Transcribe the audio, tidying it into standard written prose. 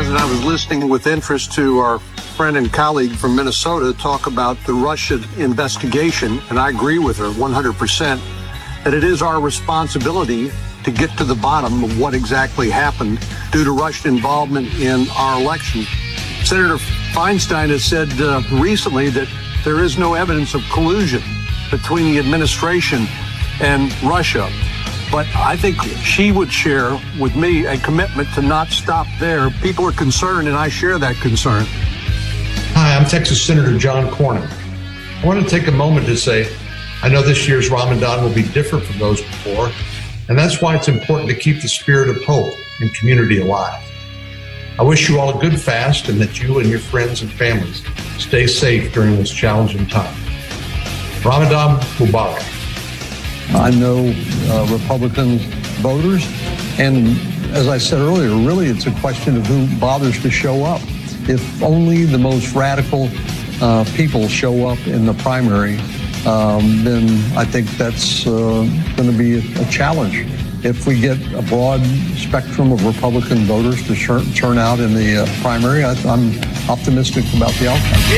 President, I was listening with interest to our friend and colleague from Minnesota talk about the Russia investigation, and I agree with her 100% that it is our responsibility to get to the bottom of what exactly happened due to Russian involvement in our election. Senator Feinstein has said recently that there is no evidence of collusion between the administration and Russia. But I think she would share with me a commitment to not stop there. People are concerned, and I share that concern. Hi, I'm Texas Senator John Cornyn. I want to take a moment to say, I know this year's Ramadan will be different from those before, and that's why it's important to keep the spirit of hope and community alive. I wish you all a good fast and that you and your friends and families stay safe during this challenging time. Ramadan Mubarak. I know Republican voters, and as I said earlier, really it's a question of who bothers to show up. If only the most radical people show up in the primary, then I think that's going to be a challenge. If we get a broad spectrum of Republican voters to turn out in the primary, I'm optimistic about the outcome.